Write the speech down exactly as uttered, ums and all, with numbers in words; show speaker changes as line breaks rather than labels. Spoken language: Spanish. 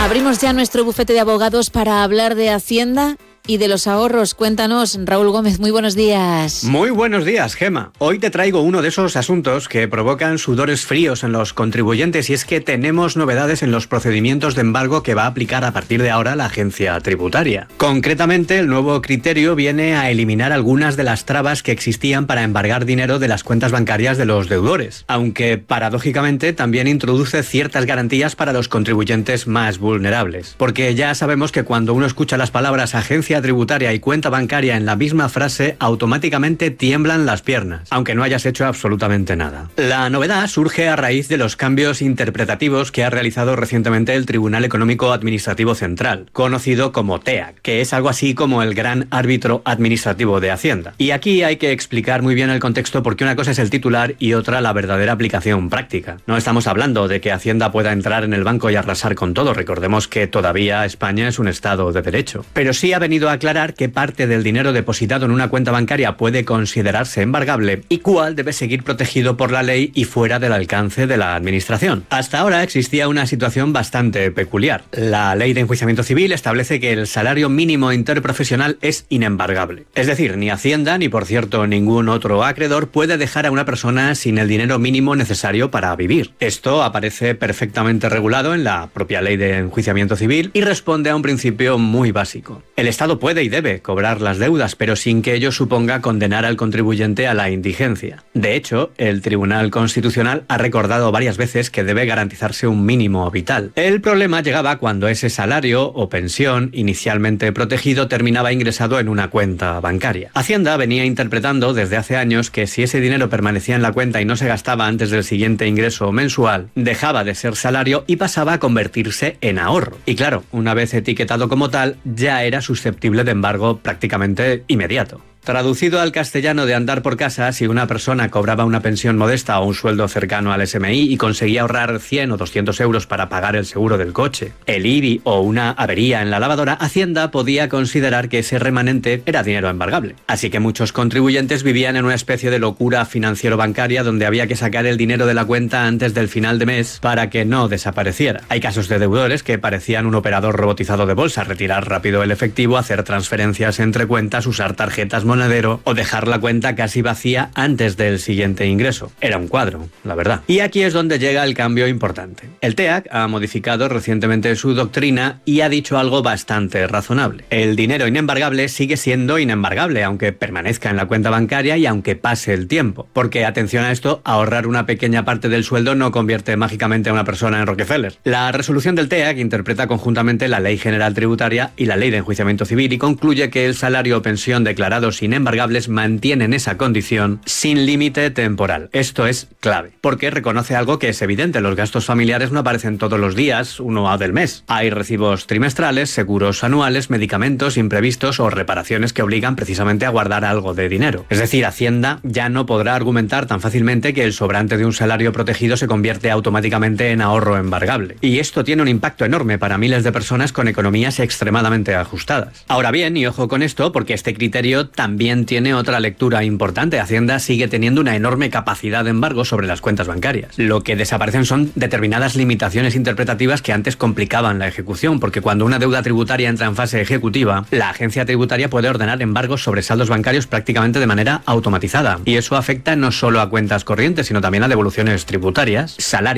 Abrimos ya nuestro bufete de abogados para hablar de Hacienda y de los ahorros. Cuéntanos, Raúl Gómez, muy buenos días.
Muy buenos días, Gema. Hoy te traigo uno de esos asuntos que provocan sudores fríos en los contribuyentes, y es que tenemos novedades en los procedimientos de embargo que va a aplicar a partir de ahora la agencia tributaria. Concretamente, el nuevo criterio viene a eliminar algunas de las trabas que existían para embargar dinero de las cuentas bancarias de los deudores, aunque paradójicamente también introduce ciertas garantías para los contribuyentes más vulnerables. Porque ya sabemos que cuando uno escucha las palabras agencia tributaria y cuenta bancaria en la misma frase, automáticamente tiemblan las piernas, aunque no hayas hecho absolutamente nada. La novedad surge a raíz de los cambios interpretativos que ha realizado recientemente el Tribunal Económico Administrativo Central, conocido como T E A C, que es algo así como el gran árbitro administrativo de Hacienda. Y aquí hay que explicar muy bien el contexto, porque una cosa es el titular y otra la verdadera aplicación práctica. No estamos hablando de que Hacienda pueda entrar en el banco y arrasar con todo. Recordemos que todavía España es un estado de derecho. Pero sí ha venido a aclarar qué parte del dinero depositado en una cuenta bancaria puede considerarse embargable y cuál debe seguir protegido por la ley y fuera del alcance de la administración. Hasta ahora existía una situación bastante peculiar. La ley de enjuiciamiento civil establece que el salario mínimo interprofesional es inembargable. Es decir, ni Hacienda, ni por cierto ningún otro acreedor, puede dejar a una persona sin el dinero mínimo necesario para vivir. Esto aparece perfectamente regulado en la propia ley de enjuiciamiento civil y responde a un principio muy básico. El Estado puede y debe cobrar las deudas, pero sin que ello suponga condenar al contribuyente a la indigencia. De hecho, el Tribunal Constitucional ha recordado varias veces que debe garantizarse un mínimo vital. El problema llegaba cuando ese salario o pensión inicialmente protegido terminaba ingresado en una cuenta bancaria. Hacienda venía interpretando desde hace años que si ese dinero permanecía en la cuenta y no se gastaba antes del siguiente ingreso mensual, dejaba de ser salario y pasaba a convertirse en ahorro. Y claro, una vez etiquetado como tal, ya era susceptible de embargo prácticamente inmediato. Traducido al castellano de andar por casa, si una persona cobraba una pensión modesta o un sueldo cercano al S M I y conseguía ahorrar cien o doscientos euros para pagar el seguro del coche, el I B I o una avería en la lavadora, Hacienda podía considerar que ese remanente era dinero embargable. Así que muchos contribuyentes vivían en una especie de locura financiero-bancaria donde había que sacar el dinero de la cuenta antes del final de mes para que no desapareciera. Hay casos de deudores que parecían un operador robotizado de bolsa: retirar rápido el efectivo, hacer transferencias entre cuentas, usar tarjetas monedero o dejar la cuenta casi vacía antes del siguiente ingreso. Era un cuadro, la verdad. Y aquí es donde llega el cambio importante. El T E A C ha modificado recientemente su doctrina y ha dicho algo bastante razonable. El dinero inembargable sigue siendo inembargable, aunque permanezca en la cuenta bancaria y aunque pase el tiempo. Porque, atención a esto, ahorrar una pequeña parte del sueldo no convierte mágicamente a una persona en Rockefeller. La resolución del T E A C interpreta conjuntamente la Ley General Tributaria y la Ley de Enjuiciamiento Civil y concluye que el salario o pensión declarados inembargables mantienen esa condición sin límite temporal. Esto es clave, porque reconoce algo que es evidente: los gastos familiares no aparecen todos los días, uno a del mes. Hay recibos trimestrales, seguros anuales, medicamentos, imprevistos o reparaciones que obligan precisamente a guardar algo de dinero. Es decir, Hacienda ya no podrá argumentar tan fácilmente que el sobrante de un salario protegido se convierte automáticamente en ahorro embargable. Y esto tiene un impacto enorme para miles de personas con economías extremadamente ajustadas. Ahora bien, y ojo con esto, porque este criterio también También tiene otra lectura importante. Hacienda sigue teniendo una enorme capacidad de embargo sobre las cuentas bancarias. Lo que desaparecen son determinadas limitaciones interpretativas que antes complicaban la ejecución, porque cuando una deuda tributaria entra en fase ejecutiva, la agencia tributaria puede ordenar embargos sobre saldos bancarios prácticamente de manera automatizada. Y eso afecta no solo a cuentas corrientes, sino también a devoluciones tributarias, salarios